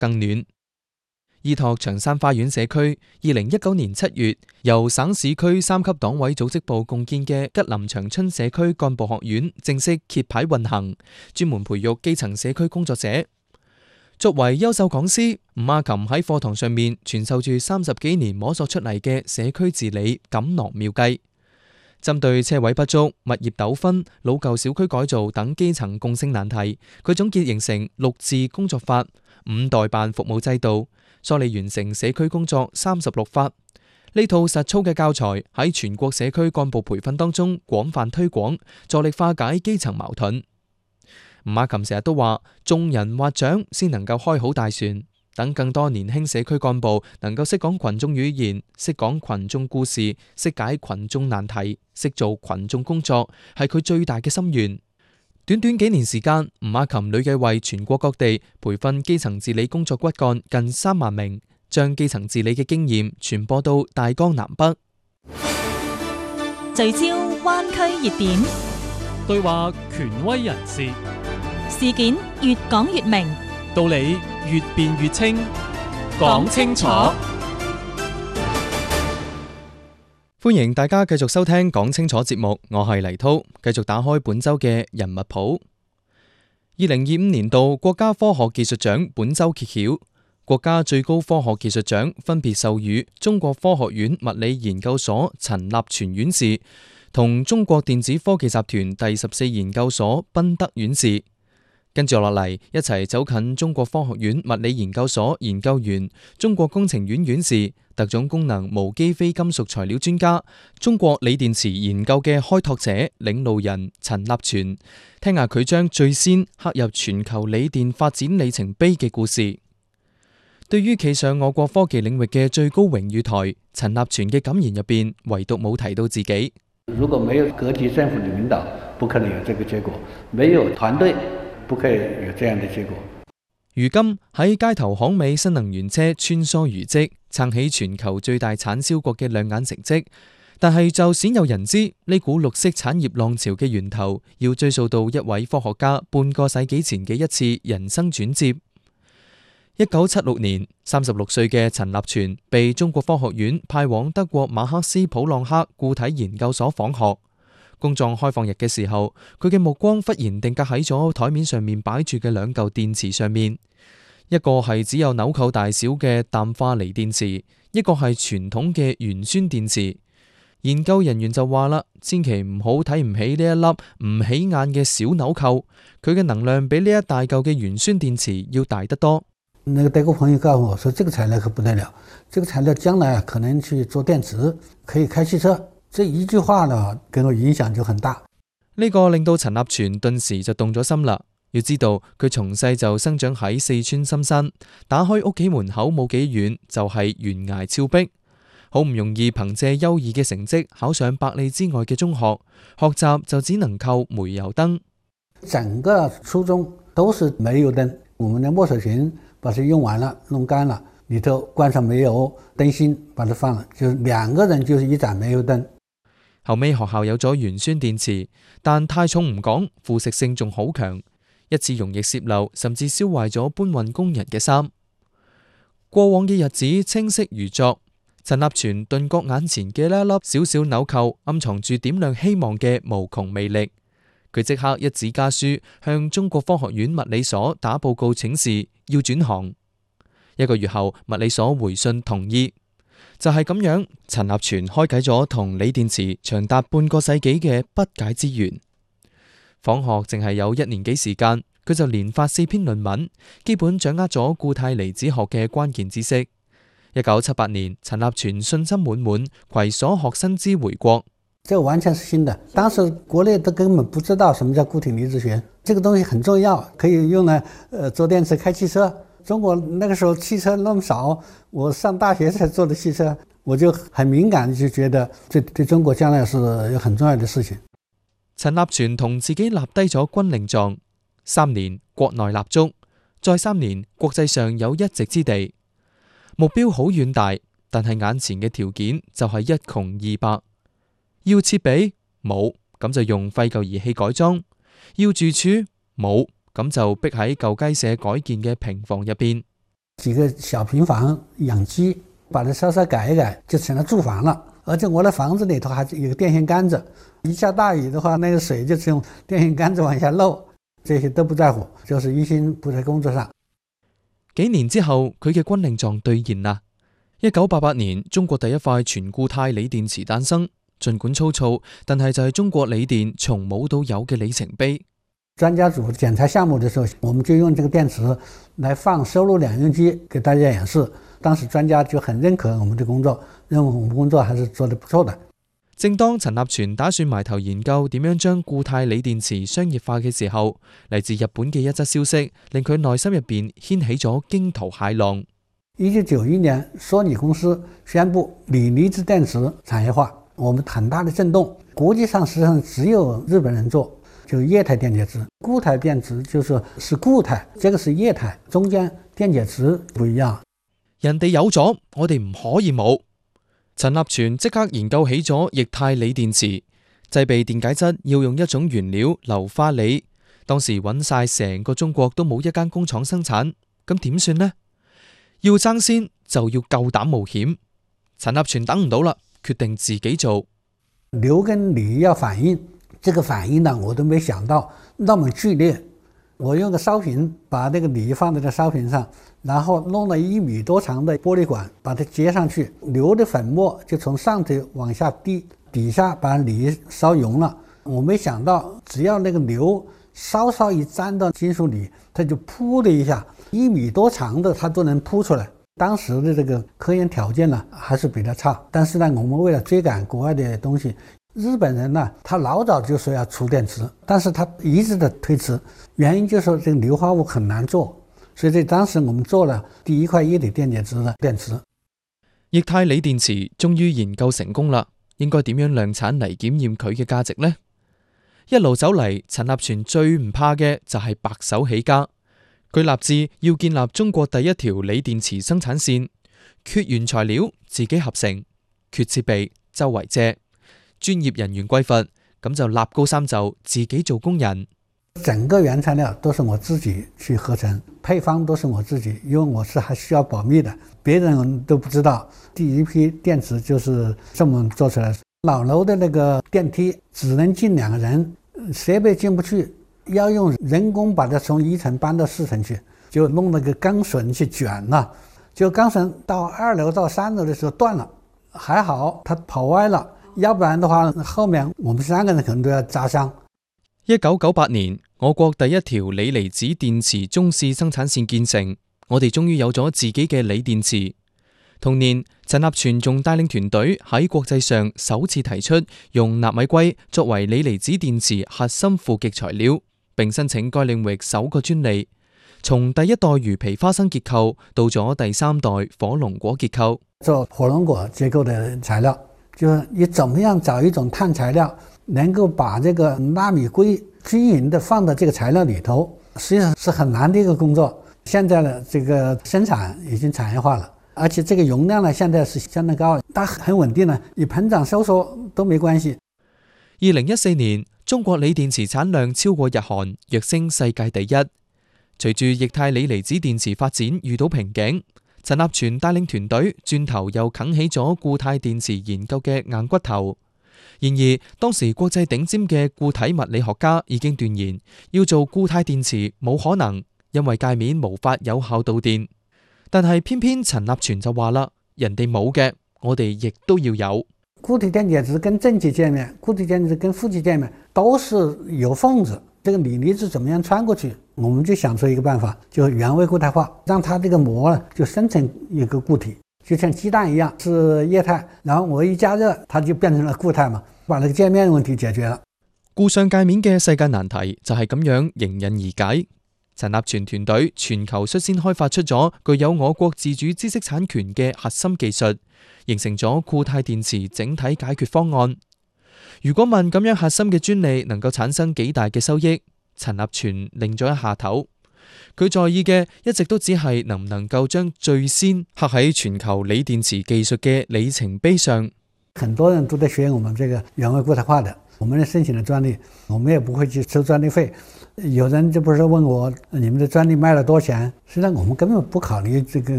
更暖。依託長山花園社區2019年7月由省市區3級黨委組織部共建嘅吉林長春社區幹部學院正式揭牌運行，專門培育基層社區工作者。作為優秀講師，吳亞琴喺課堂上面傳授住30幾年摸索出嚟嘅社區治理錦囊妙計。針對車位不足、物業糾紛、老舊小區改造等基層共性難題，佢總結形成6治工作法、5代辦服務制度，梳理完成社區工作36法。呢套實操嘅教材喺全國社區幹部培訓當中廣泛推廣，助力化解基層矛盾。吳亞琴成日都話，眾人劃槳先能夠開好大船。等更多年輕社區幹部能夠識講群眾語言，識講群眾故事，識解群眾難題，識做群眾工作，係佢最大嘅心願。短短幾年時間，吳亞琴累計為全國各地培訓基層治理工作骨幹近3萬名，將基層治理嘅經驗傳播到大江南北。 聚焦灣區熱點， 對話權威人士， 事件越講越明， 道理越辯越清，講清楚。 歡迎大家繼續收聽講清楚節目，我係黎濤，繼續打開本周嘅人物譜。2025年度國家科學技術獎本周揭曉，國家最高科學技術獎分別授予中國科學院物理研究所陳立全院士同中國電子科技集團第14研究所賓德院士。跟住落嚟，一齊走近中國科學院物理研究所研究員、中國工程院院士、特種功能無機非金屬材料專家、中國鋰電池研究嘅開拓者、領路人陳立全，聽下佢將最先刻入全球鋰電發展里程碑嘅故事。對於企上我國科技領域嘅最高榮譽台，陳立全嘅感言入邊，唯獨冇提到自己。 如果沒有各級政府的領導，不可能有這個結果；沒有團隊，不可以有這樣的結果。 如今喺街頭巷尾新能源車穿梭如織，撐起全球最大產銷國嘅亮眼成績，但係就鮮有人知呢股綠色產業浪潮嘅源頭，要追溯到一位科學家半個世紀前嘅一次人生轉折。1976年，36歲嘅陳立全被中國科學院派往德國馬克斯普朗克固體研究所訪學。工狀開放日嘅時候，佢嘅目光忽然定格喺咗台面上面擺住嘅2嚿電池上面，一個係只有紐扣大小嘅氮化鋰電池，一個係傳統嘅鉛酸電池。研究人員就話啦，千祈唔好睇唔起呢一粒唔起眼嘅小紐扣，佢嘅能量比呢一大嚿嘅鉛酸電池要大得多。 那個德國朋友告訴我說，這個材料可不得了，這個材料將來可能去做電池，可以開汽車。這一句話呢，給我影響就很大。 呢個令到陳立全頓時就動咗心啦。要知道佢從細就生長喺四川深山，打開屋企門口冇幾遠就係懸崖峭壁，好唔容易憑借優異嘅成績考上百里之外嘅中學，學習就只能靠煤油燈。 整個初中都是煤油燈，我們的墨水瓶把它用完了，弄乾了，裏頭灌上煤油燈芯，把它放了，就2個人就是一盞煤油燈。 後尾學校有咗鉛酸電池，但太重唔講，腐蝕性仲好強，一次溶液洩漏，甚至燒壞咗搬運工人嘅衫。過往嘅日子清晰如昨，陳立全頓覺眼前嘅呢一粒小小紐扣暗藏住點亮希望嘅無窮魅力。佢即刻一紙家書向中國科學院物理所打報告請示，要轉行。1個月後，物理所回信同意。就係咁樣，陳立全開啟咗同鋰電池長達半個世紀嘅不解之緣。訪學淨係有1年幾時間，佢就連發4篇論文，基本掌握咗固態離子學嘅關鍵知識。1978年，陳立全信心滿滿，攜所學新知回國。 這完全是新的，當時國內都根本不知道什麼叫固體離子學，這個東西很重要，可以用來做電池開汽車。中國那個時候汽車那麼少，我上大學才做的汽車，我就很敏感，就覺得這對中國將來是有很重要的事情。 陳立全同自己立低咗軍令狀，3年國內立足，再3年國際上有一席之地。目標好遠大，但係眼前嘅條件就係一窮二白。要設備冇，咁就用廢舊儀器改裝；要住處冇，咁就逼喺舊雞舍改建嘅平房入邊。 幾個小平房養雞，把它稍稍改一改，就成了住房了。而且我的房子裏頭還有個電線桿子，一下大雨的話，那個水就從電線桿子往下漏，這些都不在乎，就是一心不在工作上。 幾年之後，佢嘅軍令狀兌現啦。1988年，中國第一塊全固態鋰電池誕生，盡管粗糙，但係就係中國鋰電從冇到有嘅里程碑。 專家組檢查項目的時候，我們就用這個電池來放收錄兩用機給大家演示。當時專家就很認可我們的工作，認為我們工作還是做得不錯的。 正當陳立全打算埋頭研究點樣將固態鋰電池商業化嘅時候，嚟自日本嘅一則消息令佢內心入邊掀起咗驚濤駭浪。 1991年，索尼公司宣布鋰離子電池產業化，我們很大的震動。國際上實際上只有日本人做，就液態電解質。固態電池就是固態，這個是液態，中間電解質不一樣。 人哋有咗，我哋唔可以冇。陳立全即刻研究起咗液態鋰電池，製備電解質要用一種原料硫化鋰。當時揾晒成個中國都冇一間工廠生產，咁點算呢？要爭先就要夠膽冒險。陳立全等唔到啦，決定自己做。 硫跟鋰要反應，這個反應呢，我都沒想到那麼劇烈。我用個燒瓶把那個鋰放在這燒瓶上，然後弄了1米多長的玻璃管把它接上去，硫的粉末就從上頭往下滴，底下把鋰燒溶了。我沒想到只要那個硫稍稍一沾到金屬鋰，它就噗的一下，1米多長的它都能噗出來。當時的這個科研條件呢還是比較差，但是呢我們為了追趕國外的東西，日本人呢他老早就說要出電池，但是他一直的推遲，原因就是說這個硫化物很難做，所以當時我們做了第一塊液體電解質的電池。 液態鋰電池終於研究成功啦，應該點樣量產嚟檢驗佢嘅價值呢？一路走嚟，陳立全最唔怕嘅就係白手起家。佢立志要建立中國第一條鋰電池生產線，缺原材料自己合成，缺設備周圍借，專業人員歸化，咁就立高三就自己做工人。 整個原材料都是我自己去合成，配方都是我自己，因為我是還需要保密的，別人都不知道。第一批電池就是這麼做出來。老樓的那個電梯只能進2個人，設備進不去，要用人工把它從1層搬到4層去，就弄那個鋼繩去捲了，就鋼繩到2樓到3樓的時候斷了，還好它跑歪了，要不然的話後面我們3個人可能都要砸傷。 1998年，我國第一條鋰離子電池中試生產線建成，我哋終於有咗自己嘅鋰電池。同年，陳立全仲帶領團隊喺國際上首次提出用納米硅作為鋰離子電池核心負極材料，並申請該領域首個專利。從第一代魚皮花生結構到咗第3代火龍果結構， 做火龍果結構的材料，就是你怎麼樣找一種碳材料，能夠把這個納米硅均勻的放到這個材料裏頭，實際上是很難的一個工作。現在呢，這個生產已經產業化了，而且這個容量呢，現在是相當高，它很穩定了，你膨脹收縮都沒關係。 2014年，中國鋰電池產量超過日韓，躍升世界第一。隨住液態鋰離子電池發展遇到瓶頸，陳立全帶領團隊轉頭又啃起咗固態電池研究嘅硬骨頭。然而，當時國際頂尖嘅固體物理學家已經斷言，要做固態電池冇可能，因為界面無法有效導電。但係偏偏陳立全就話啦，人哋冇嘅，我哋亦都要有。 固體電解質跟正極界面、固體電解質跟負極界面都是有縫子，這個鋰離子怎麼樣穿過去？我們就想出一個辦法，就原位固態化，讓它這個膜就生成一個固體，就像雞蛋一樣是液態，然後我一加熱，它就變成了固態嘛，把那個界面問題解決了。 固上界面嘅世界難題就係咁樣迎刃而解。陳立全團隊全球率先開發出咗具有我國自主知識產權嘅核心技術，形成咗固態電池整體解決方案。如果問咁樣核心嘅專利能夠產生幾大嘅收益，陳立全擰咗一下頭。佢在意嘅一直都只係能唔能夠將最先刻喺全球鋰電池技術嘅里程碑上。 很多人都在學我們這個原位固態化的， 我们申请了专利，我们也不会去收专利费。有人就不是问我你们的专利卖了多少钱，实际上我们根本不考虑这个